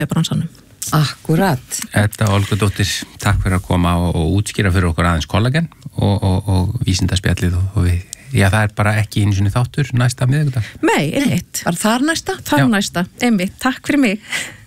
bransanum. Akkurat. Edda Olgudóttir, takk fyrir að koma og útskýra fyrir okkur aðeins kollagen og vísindaspjallið og við, já það bara ekki einu sinni þáttur næsta miðvikudag. Nei, einmitt. Var þar næsta? Þar næsta, einmitt. Takk fyrir mig.